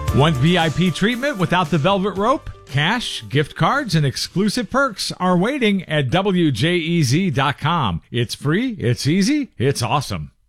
Want VIP treatment without the velvet rope? Cash, gift cards, and exclusive perks are waiting at WJEZ.com. It's free, it's easy, it's awesome.